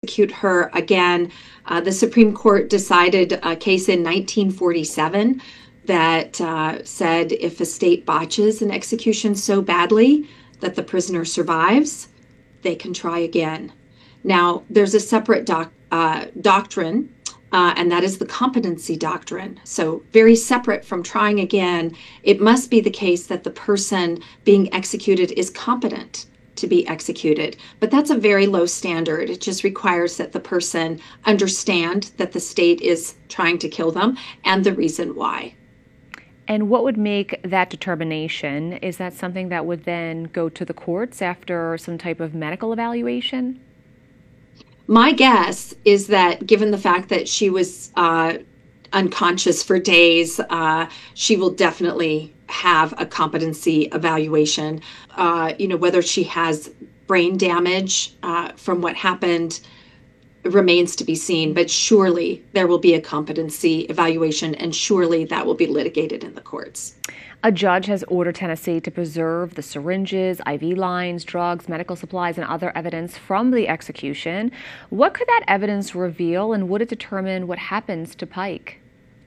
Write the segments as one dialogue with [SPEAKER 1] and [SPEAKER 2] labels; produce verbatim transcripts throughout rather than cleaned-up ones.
[SPEAKER 1] execute her again. Uh, the Supreme Court decided a case in nineteen forty-seven that uh, said if a state botches an execution so badly that the prisoner survives, they can try again. Now, there's a separate doc, uh, doctrine, uh, and that is the competency doctrine. So very separate from trying again, it must be the case that the person being executed is competent to be executed. But that's a very low standard. It just requires that the person understand that the state is trying to kill them and the reason why.
[SPEAKER 2] And what would make that determination? Is that something that would then go to the courts after some type of medical evaluation?
[SPEAKER 1] My guess is that given the fact that she was uh, unconscious for days, uh, she will definitely have a competency evaluation. Uh, you know, whether she has brain damage uh, from what happened remains to be seen, but surely there will be a competency evaluation, and surely that will be litigated in the courts.
[SPEAKER 2] A judge has ordered Tennessee to preserve the syringes, I V lines, drugs, medical supplies, and other evidence from the execution. What could that evidence reveal, and would it determine what happens to Pike?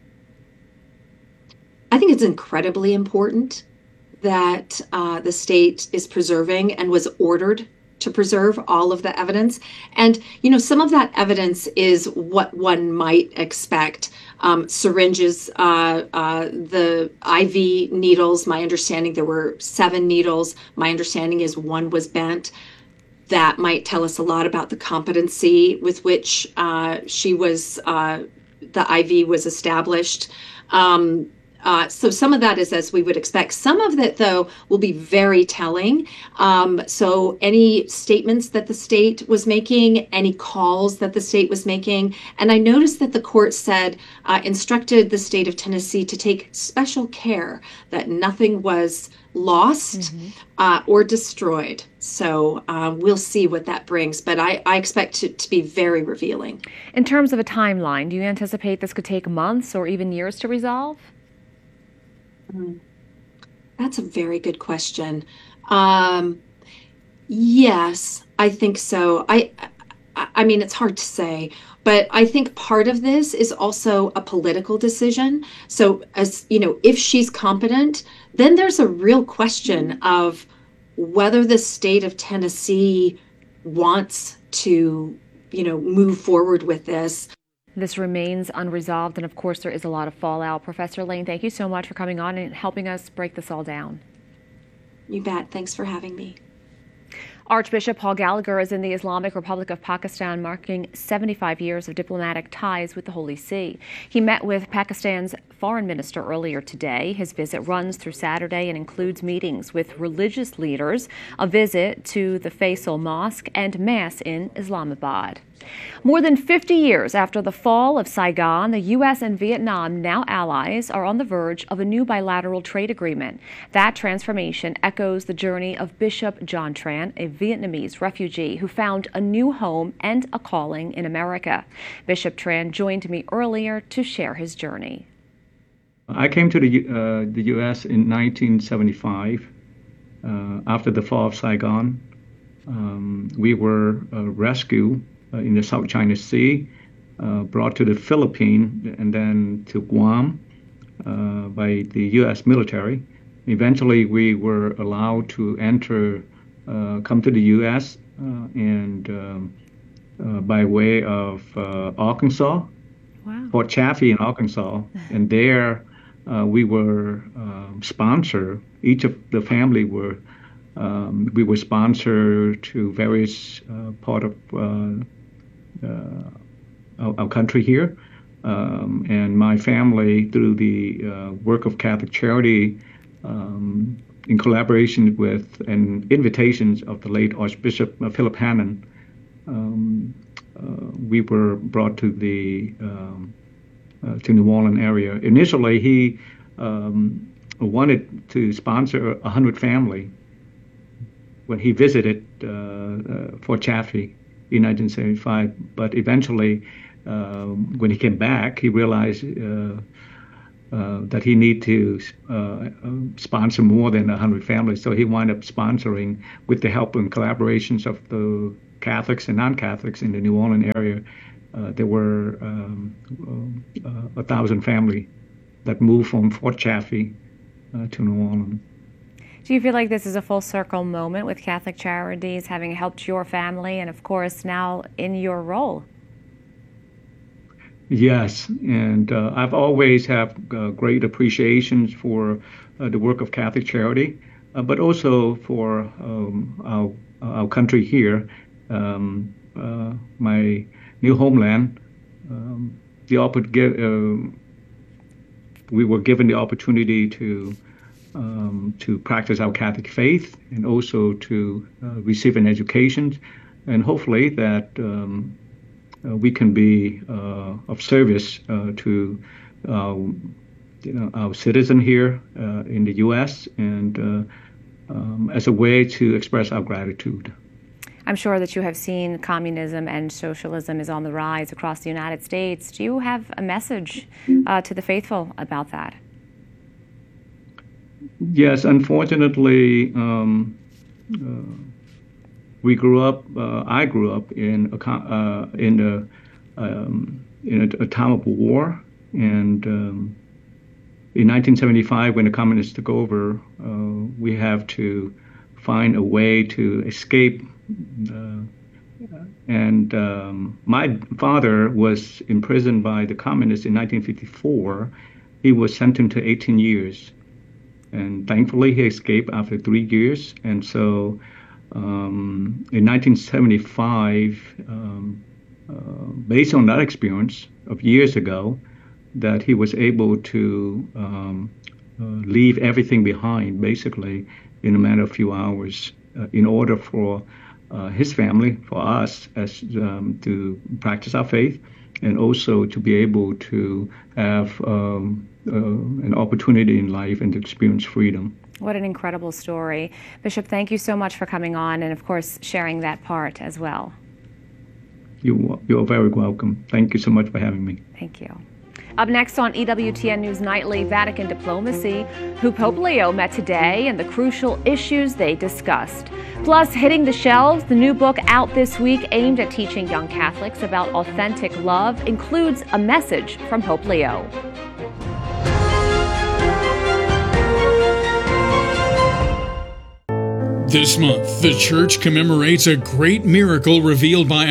[SPEAKER 1] I think it's incredibly important that uh, the state is preserving and was ordered to preserve all of the evidence. And, you know, some of that evidence is what one might expect. Um, syringes, uh, uh, the I V needles, my understanding there were seven needles. My understanding is one was bent. That might tell us a lot about the competency with which uh, she was, uh, the I V was established. Um, Uh, so some of that is as we would expect. Some of it, though, will be very telling. Um, so any statements that the state was making, any calls that the state was making. And I noticed that the court said, uh, instructed the state of Tennessee to take special care that nothing was lost mm-hmm. uh, or destroyed. So uh, we'll see what that brings. But I, I expect it to be very revealing.
[SPEAKER 2] In terms of a timeline, do you anticipate this could take months or even years to resolve?
[SPEAKER 1] That's a very good question. Um, yes, I think so. I, I, I mean, it's hard to say, but I think part of this is also a political decision. So, as you know, if she's competent, then there's a real question of whether the state of Tennessee wants to, you know, move forward with this.
[SPEAKER 2] This remains unresolved, and of course there is a lot of fallout. Professor Lane, thank you so much for coming on and helping us break this all down.
[SPEAKER 1] You bet. Thanks for having me.
[SPEAKER 2] Archbishop Paul Gallagher is in the Islamic Republic of Pakistan, marking seventy-five years of diplomatic ties with the Holy See. He met with Pakistan's foreign minister earlier today. His visit runs through Saturday and includes meetings with religious leaders, a visit to the Faisal Mosque, and Mass in Islamabad. More than fifty years after the fall of Saigon, the U S and Vietnam, now allies, are on the verge of a new bilateral trade agreement. That transformation echoes the journey of Bishop John Tran, a Vietnamese refugee who found a new home and a calling in America. Bishop Tran joined me earlier to share his journey.
[SPEAKER 3] I came to the, uh, the U S in nineteen seventy-five uh, after the fall of Saigon. Um, we were uh, rescued Uh, in the South China Sea, uh, brought to the Philippines and then to Guam uh, by the U S military. Eventually, we were allowed to enter, uh, come to the U S uh, and um, uh, by way of uh, Arkansas, wow. Fort Chaffee in Arkansas, and there uh, we were um, sponsored. Each of the family were um, we were sponsored to various uh, part of uh, Uh, our, our country here, um, and my family, through the uh, work of Catholic Charity, um, in collaboration with and invitations of the late Archbishop uh, Philip Hannon, um, uh, we were brought to the um, uh, to New Orleans area. Initially, he um, wanted to sponsor a hundred family when he visited uh, uh, Fort Chaffee in nineteen seventy-five, but eventually, uh, when he came back, he realized uh, uh, that he needed to uh, sponsor more than one hundred families. So he wound up sponsoring, with the help and collaborations of the Catholics and non-Catholics in the New Orleans area. Uh, there were um, uh, a thousand families that moved from Fort Chaffee uh, to New Orleans.
[SPEAKER 2] Do you feel like this is a full circle moment with Catholic Charities, having helped your family and, of course, now in your role?
[SPEAKER 3] Yes, and uh, I've always have uh, great appreciation for uh, the work of Catholic Charity, uh, but also for um, our, our country here, um, uh, my new homeland. Um, the uh, we were given the opportunity to um, to practice our Catholic faith and also to uh, receive an education, and hopefully that um, uh, we can be uh, of service uh, to uh, you know, our citizen here uh, in the U S and uh, um, as a way to express our gratitude.
[SPEAKER 2] I'm sure that you have seen communism and socialism is on the rise across the United States. Do you have a message uh, to the faithful about that?
[SPEAKER 3] Yes, unfortunately, um, uh, we grew up. Uh, I grew up in a uh, in a um, in a, a time of war, and um, in nineteen seventy-five, when the communists took over, uh, we have to find a way to escape. Uh, and um, my father was imprisoned by the communists in nineteen fifty-four. He was sentenced to eighteen years. And thankfully, he escaped after three years. And so um, in nineteen seventy-five, um, uh, based on that experience of years ago, that he was able to um, uh, leave everything behind, basically, in a matter of a few hours, uh, in order for uh, his family, for us, as um, to practice our faith, and also to be able to have um, uh, an opportunity in life and to experience freedom.
[SPEAKER 2] What an incredible story. Bishop, thank you so much for coming on and, of course, sharing that part as well.
[SPEAKER 3] You, you're very welcome. Thank you so much for having me.
[SPEAKER 2] Thank you. Up next on E W T N News Nightly, Vatican diplomacy, who Pope Leo met today and the crucial issues they discussed. Plus, hitting the shelves, the new book out this week aimed at teaching young Catholics about authentic love includes a message from Pope Leo.
[SPEAKER 4] This month, the Church commemorates a great miracle revealed by